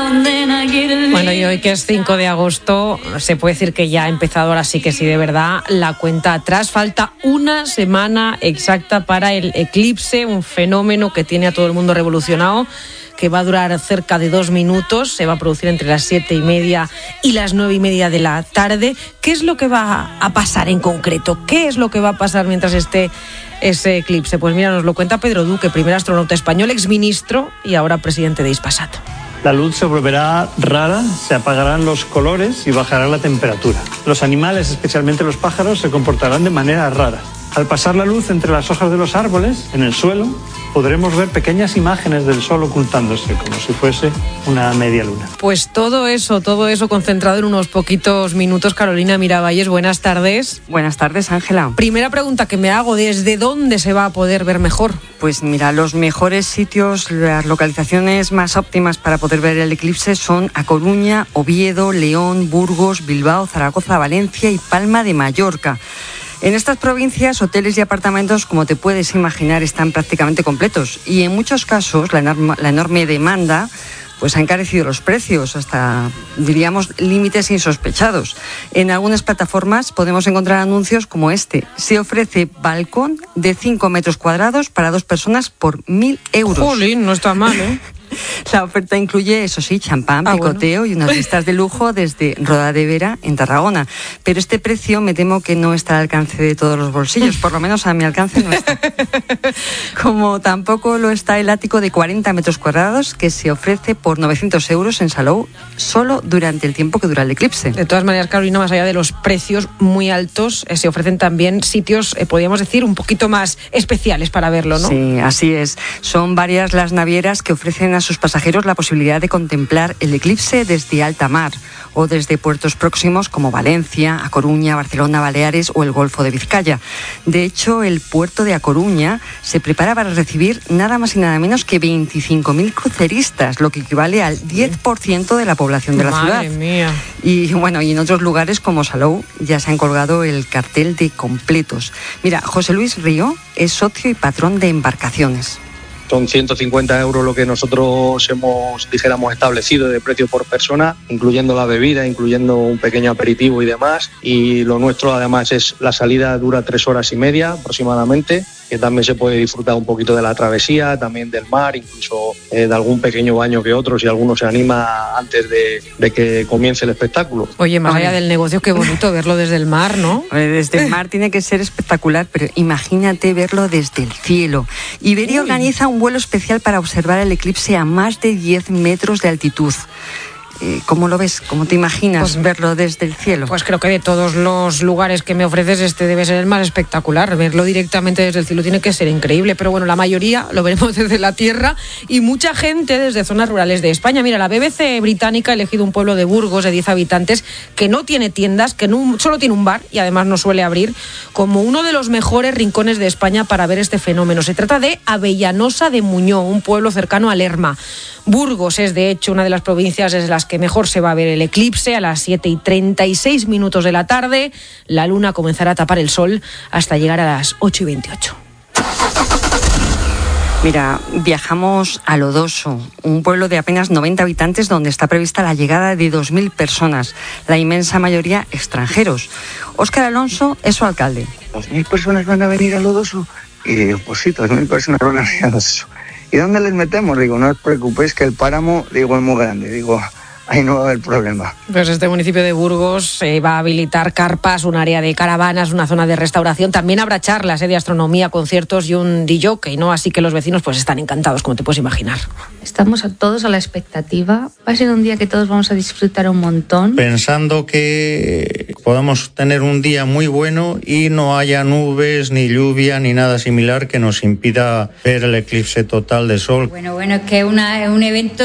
Bueno, y hoy que es 5 de agosto, se puede decir que ya ha empezado, ahora sí que sí, de verdad, la cuenta atrás. Falta una semana exacta para el eclipse, un fenómeno que tiene a todo el mundo revolucionado, que va a durar cerca de 2 minutos, se va a producir entre las 7:30 y las 9:30 de la tarde. ¿Qué es lo que va a pasar en concreto? ¿Qué es lo que va a pasar mientras esté ese eclipse? Pues mira, nos lo cuenta Pedro Duque, primer astronauta español, exministro y ahora presidente de Hispasat. La luz se volverá rara, se apagarán los colores y bajará la temperatura. Los animales, especialmente los pájaros, se comportarán de manera rara. Al pasar la luz entre las hojas de los árboles, en el suelo, podremos ver pequeñas imágenes del sol ocultándose, como si fuese una media luna. Pues todo eso concentrado en unos poquitos minutos. Carolina Miravalles, buenas tardes. Buenas tardes, Ángela. Primera pregunta que me hago, ¿desde dónde se va a poder ver mejor? Pues mira, los mejores sitios, las localizaciones más óptimas para poder ver el eclipse son A Coruña, Oviedo, León, Burgos, Bilbao, Zaragoza, Valencia y Palma de Mallorca. En estas provincias, hoteles y apartamentos, como te puedes imaginar, están prácticamente completos y en muchos casos la enorme demanda pues ha encarecido los precios hasta, diríamos, límites insospechados. En algunas plataformas podemos encontrar anuncios como este. Se ofrece balcón de 5 metros cuadrados para 2 personas por 1.000 euros. Jolín, no está mal, ¿eh? La oferta incluye, eso sí, champán, picoteo y unas vistas de lujo desde Roda de Vera, en Tarragona. Pero este precio me temo que no está al alcance de todos los bolsillos, por lo menos a mi alcance no está. Como tampoco lo está el ático de 40 metros cuadrados que se ofrece por 900 euros en Salou solo durante el tiempo que dura el eclipse. De todas maneras, Carolina, más allá de los precios muy altos, se ofrecen también sitios, podríamos decir, un poquito más especiales para verlo, ¿no? Sí, así es. Son varias las navieras que ofrecen a sus pasajeros la posibilidad de contemplar el eclipse desde alta mar o desde puertos próximos como Valencia, A Coruña, Barcelona, Baleares o el Golfo de Vizcaya. De hecho, el puerto de A Coruña se prepara para recibir nada más y nada menos que 25.000 cruceristas, lo que equivale al 10% de la población de la ciudad. Madre mía. Y bueno, y en otros lugares como Salou ya se han colgado el cartel de completos. Mira, José Luis Río es socio y patrón de embarcaciones. Son 150 euros lo que nosotros hemos, dijéramos, establecido de precio por persona, incluyendo la bebida, incluyendo un pequeño aperitivo y demás. Y lo nuestro, además, es la salida dura 3 horas y media aproximadamente, que también se puede disfrutar un poquito de la travesía, también del mar, incluso de algún pequeño baño que otro, si alguno se anima antes de que comience el espectáculo. Oye, más allá del negocio, qué bonito verlo desde el mar, ¿no? Desde el mar tiene que ser espectacular, pero imagínate verlo desde el cielo. Iberia organiza un vuelo especial para observar el eclipse a más de 10 metros de altitud. ¿Cómo lo ves? ¿Cómo te imaginas verlo desde el cielo? Pues creo que de todos los lugares que me ofreces, este debe ser el más espectacular. Verlo directamente desde el cielo tiene que ser increíble, pero bueno, la mayoría lo veremos desde la tierra y mucha gente desde zonas rurales de España. Mira, la BBC británica ha elegido un pueblo de Burgos de 10 habitantes que no tiene tiendas, que solo tiene un bar y además no suele abrir, como uno de los mejores rincones de España para ver este fenómeno. Se trata de Avellanosa de Muñó, un pueblo cercano a Lerma. Burgos es, de hecho, una de las provincias desde las que mejor se va a ver el eclipse. A las 7:36 de la tarde, la luna comenzará a tapar el sol hasta llegar a las 8:28. Mira, viajamos a Lodoso, un pueblo de apenas 90 habitantes donde está prevista la llegada de 2.000 personas, la inmensa mayoría extranjeros. Óscar Alonso es su alcalde. 2.000 personas van a venir a Lodoso. Y digo, pues sí, 2.000 personas van a venir a Lodoso. ¿Y dónde les metemos? Digo, no os preocupéis que el páramo, digo, es muy grande. Digo, ahí no va a haber problema. Pues este municipio de Burgos va a habilitar carpas, un área de caravanas, una zona de restauración. También habrá charlas de astronomía, conciertos y un DJ, ¿no? Así que los vecinos pues están encantados, como te puedes imaginar. Estamos todos a la expectativa. Va a ser un día que todos vamos a disfrutar un montón. Pensando que podamos tener un día muy bueno y no haya nubes, ni lluvia, ni nada similar que nos impida ver el eclipse total de sol. Bueno, es que es un evento